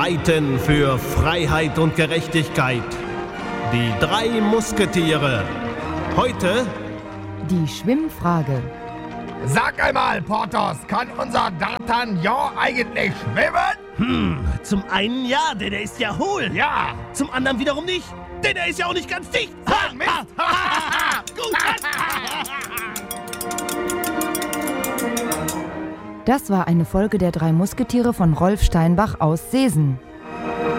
reiten für Freiheit und Gerechtigkeit. Die 3 Musketiere. Heute die Schwimmfrage. Sag einmal, Porthos, kann unser D'Artagnan eigentlich schwimmen? Zum einen ja, denn er ist ja hohl. Ja. Zum anderen wiederum nicht, denn er ist ja auch nicht ganz dicht. Mist. Gut. Das war eine Folge der 3 Musketiere von Rolf Steinbach aus Seesen.